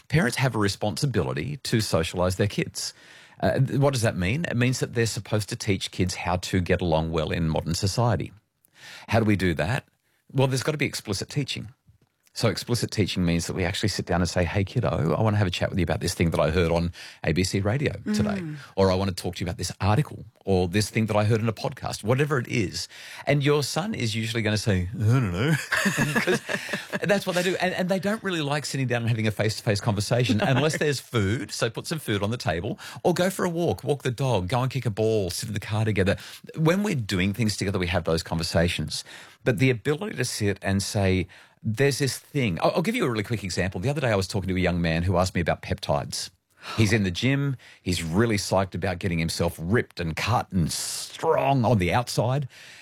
parents have a responsibility to socialise their kids. What does that mean? It means that they're supposed to teach kids how to get along well in modern society. How do we do that? Well, there's got to be explicit teaching. So explicit teaching means that we actually sit down and say, hey, kiddo, I want to have a chat with you about this thing that I heard on ABC Radio today. Or I want to talk to you about this article or this thing that I heard in a podcast, whatever it is. And your son is usually going to say, I don't know, because that's what they do. And they don't really like sitting down and having a face-to-face conversation unless there's food. So put some food on the table or go for a walk the dog, go and kick a ball, sit in the car together. When we're doing things together, we have those conversations. But the ability to sit and say, there's this thing. I'll give you a really quick example. The other day I was talking to a young man who asked me about peptides. He's in the gym. He's really psyched about getting himself ripped and cut and strong on the outside.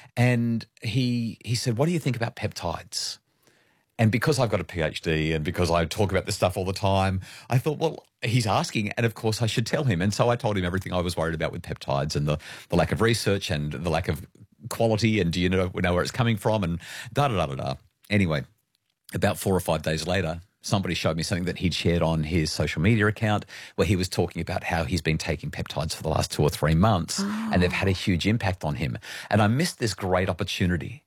And he said, what do you think about peptides? And because I've got a PhD and because I talk about this stuff all the time, I thought, well, he's asking, and of course I should tell him. And so I told him everything I was worried about with peptides and the lack of research and the lack of quality and do you know where it's coming from and da-da-da-da-da. Anyway, about 4 or 5 days later, somebody showed me something that he'd shared on his social media account where he was talking about how he's been taking peptides for the last 2 or 3 months and they've had a huge impact on him. And I missed this great opportunity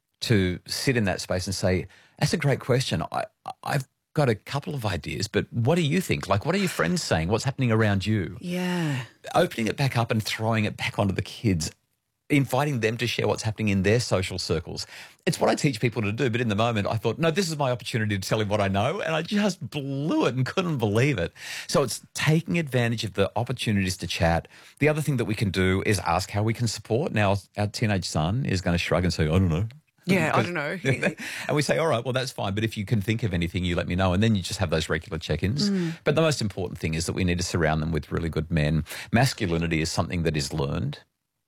to sit in that space and say, that's a great question. I've got a couple of ideas, but what do you think? Like, what are your friends saying? What's happening around you? Yeah. Opening it back up and throwing it back onto the kids, inviting them to share what's happening in their social circles. It's what I teach people to do, but in the moment I thought, no, this is my opportunity to tell him what I know, and I just blew it and couldn't believe it. So it's taking advantage of the opportunities to chat. The other thing that we can do is ask how we can support. Now, our teenage son is going to shrug and say, I don't know. Yeah, I don't know. And we say, all right, well, that's fine, but if you can think of anything, you let me know. And then you just have those regular check-ins. But the most important thing is that we need to surround them with really good men. Masculinity is something that is learned,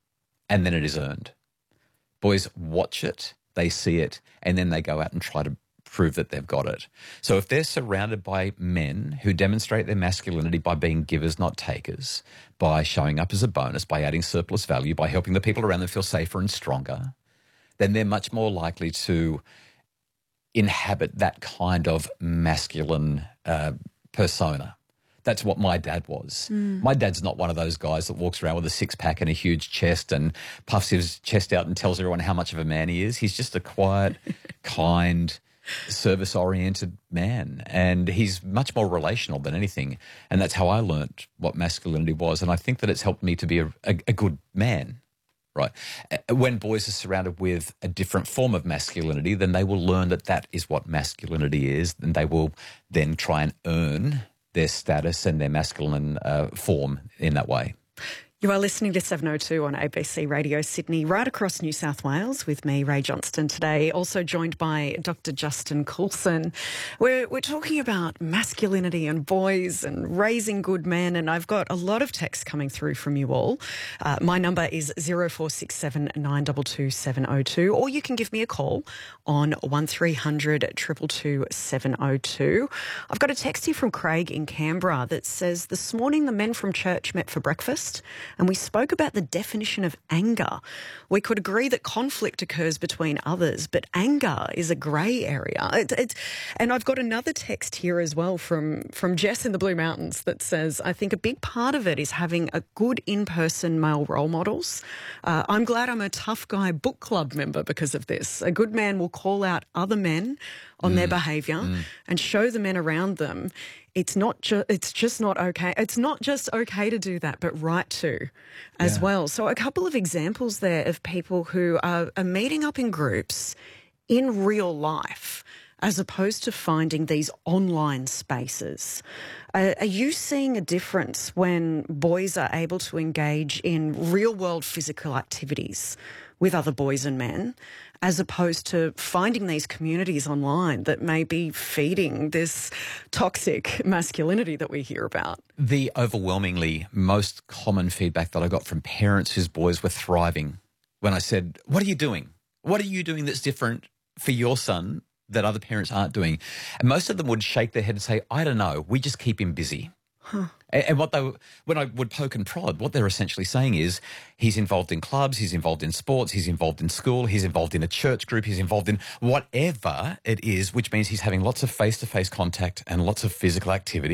and then it is earned. Boys watch it, they see it, and then they go out and try to prove that they've got it. So if they're surrounded by men who demonstrate their masculinity by being givers, not takers, by showing up as a bonus, by adding surplus value, by helping the people around them feel safer and stronger, then they're much more likely to inhabit that kind of masculine persona. That's what my dad was. My dad's not one of those guys that walks around with a six-pack and a huge chest and puffs his chest out and tells everyone how much of a man he is. He's just a quiet, kind, service-oriented man, and he's much more relational than anything, and that's how I learnt what masculinity was, and I think that it's helped me to be a good man. Right. When boys are surrounded with a different form of masculinity, then they will learn that that is what masculinity is, and they will then try and earn their status and their masculine form in that way. You are listening to 702 on ABC Radio Sydney, right across New South Wales with me, Ray Johnston, today. Also joined by Dr. Justin Coulson. We're talking about masculinity and boys and raising good men, and I've got a lot of texts coming through from you all. My number is 0467 922 702, or you can give me a call on 1300 222 702. I've got a text here from Craig in Canberra that says, this morning the men from church met for breakfast and we spoke about the definition of anger. We could agree that conflict occurs between others, but anger is a grey area. And I've got another text here as well from Jess in the Blue Mountains that says, I think a big part of it is having a good in-person male role models. I'm glad I'm a tough guy book club member because of this. A good man will call out other men on their behaviour and show the men around them it's just not okay. It's not just okay to do that, but right to as well. So a couple of examples there of people who are meeting up in groups in real life as opposed to finding these online spaces. Are you seeing a difference when boys are able to engage in real-world physical activities with other boys and men, as opposed to finding these communities online that may be feeding this toxic masculinity that we hear about? The overwhelmingly most common feedback that I got from parents whose boys were thriving when I said, what are you doing? What are you doing that's different for your son that other parents aren't doing? And most of them would shake their head and say, I don't know, we just keep him busy. Huh. And when I would poke and prod, what they're essentially saying is he's involved in clubs, he's involved in sports, he's involved in school, he's involved in a church group, he's involved in whatever it is, which means he's having lots of face-to-face contact and lots of physical activity.